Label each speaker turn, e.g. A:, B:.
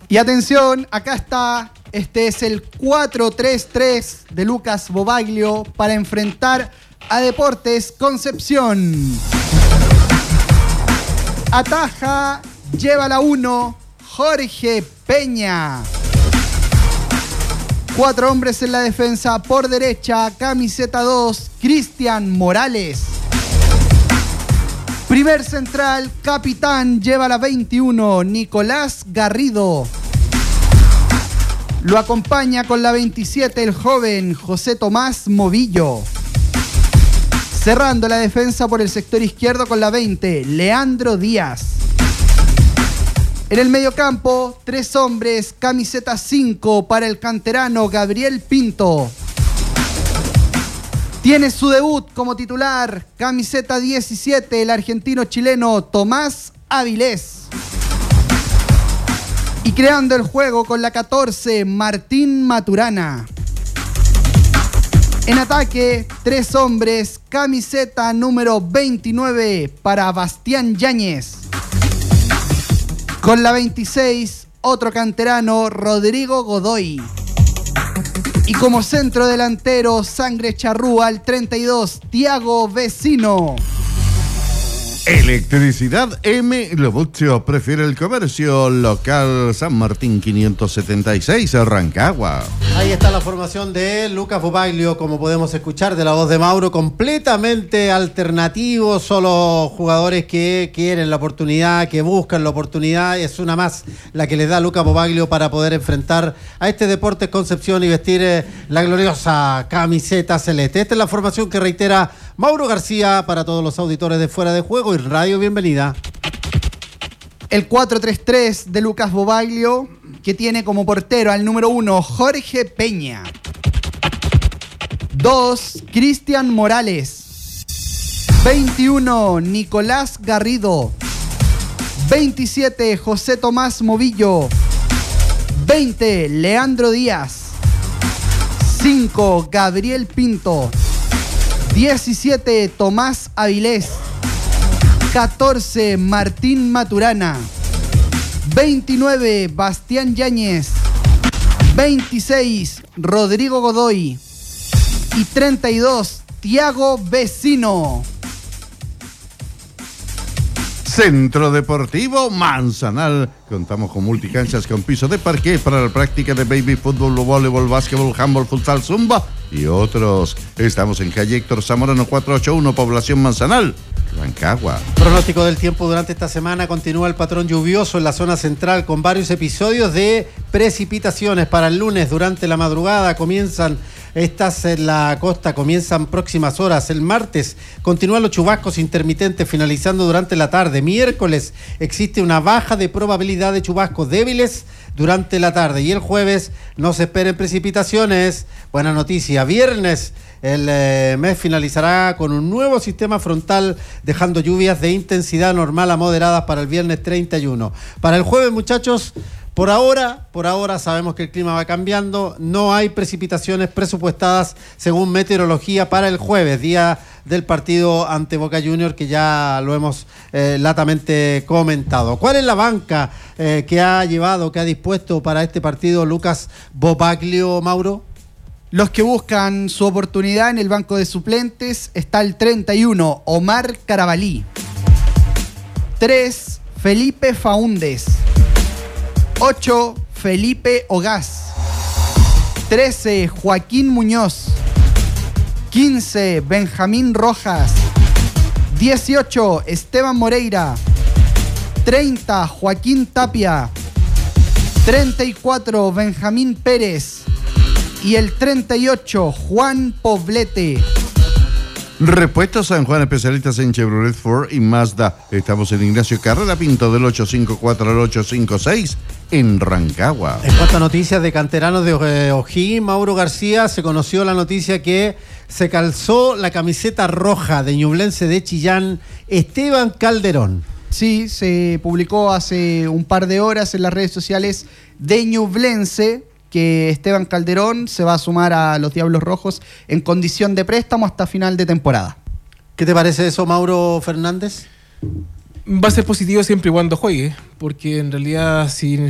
A: Y atención, acá está, este es el 4-3-3 de Lucas Bobaglio para enfrentar a Deportes Concepción. Ataja, lleva la 1, Jorge Peña. 4 hombres en la defensa, por derecha, camiseta 2, Cristian Morales. Primer central, capitán, lleva la 21, Nicolás Garrido. Lo acompaña con la 27 el joven José Tomás Movillo. Cerrando la defensa por el sector izquierdo con la 20, Leandro Díaz. En el mediocampo, 3 hombres, camiseta 5 para el canterano Gabriel Pinto. Tiene su debut como titular, camiseta 17, el argentino-chileno Tomás Avilés. Y creando el juego con la 14, Martín Maturana. En ataque, 3 hombres, camiseta número 29 para Bastián Yáñez. Con la 26, otro canterano, Rodrigo Godoy. Y como centro delantero, sangre charrúa, al 32, Tiago Vecino.
B: Electricidad M. Lobuccio prefiere el comercio local San Martín 576, Rancagua.
C: Ahí está la formación de Lucas Bobaglio, como podemos escuchar de la voz de Mauro, completamente alternativo, solo jugadores que quieren la oportunidad, que buscan la oportunidad, es una más la que les da Lucas Bobaglio para poder enfrentar a este Deportes Concepción y vestir la gloriosa camiseta celeste. Esta es la formación que reitera Mauro García para todos los auditores de Fuera de Juego y Radio Bienvenida.
A: El 4-3-3 de Lucas Bobaglio, que tiene como portero al número 1, Jorge Peña. 2, Cristian Morales. 21, Nicolás Garrido. 27, José Tomás Movillo. 20, Leandro Díaz. 5, Gabriel Pinto. 17, Tomás Avilés. 14, Martín Maturana. 29, Bastián Yáñez. 26, Rodrigo Godoy. Y 32, Tiago Vecino.
B: Centro Deportivo Manzanal. Contamos con multicanchas con piso de parqué para la práctica de baby fútbol, voleibol, básquetbol, handball, futsal, zumba y otros. Estamos en calle Héctor Zamorano 481, población Manzanal, Rancagua.
C: Pronóstico del tiempo durante esta semana. Continúa el patrón lluvioso en la zona central con varios episodios de precipitaciones para el lunes durante la madrugada. Comienzan estas en la costa, comienzan próximas horas. El martes continúan los chubascos intermitentes finalizando durante la tarde. Miércoles existe una baja de probabilidad de chubascos débiles durante la tarde. Y el jueves no se esperen precipitaciones. Buena noticia. Viernes el mes finalizará con un nuevo sistema frontal, dejando lluvias de intensidad normal a moderadas para el viernes 31. Para el jueves, muchachos, por ahora sabemos que el clima va cambiando. No hay precipitaciones presupuestadas según meteorología para el jueves, día del partido ante Boca Juniors, que ya lo hemos latamente comentado. ¿Cuál es la banca que ha dispuesto para este partido Lucas Bobaglio, Mauro?
A: Los que buscan su oportunidad en el banco de suplentes está el 31, Omar Carabalí. 3, Felipe Faúndez. 8, Felipe Ogaz. 13, Joaquín Muñoz. 15, Benjamín Rojas. 18, Esteban Moreira. 30, Joaquín Tapia. 34, Benjamín Pérez. Y el 38, Juan Poblete.
B: Repuestos San Juan, especialistas en Chevrolet, Ford y Mazda. Estamos en Ignacio Carrera Pinto, del 854 al 856 en Rancagua.
C: En cuanto a noticias de canteranos de O'Higgins, Mauro García, se conoció la noticia que se calzó la camiseta roja de Ñublense de Chillán, Esteban Calderón.
A: Sí, se publicó hace un par de horas en las redes sociales de Ñublense que Esteban Calderón se va a sumar a los Diablos Rojos en condición de préstamo hasta final de temporada.
C: ¿Qué te parece eso, Mauro Fernández?
D: Va a ser positivo siempre y cuando juegue, porque en realidad si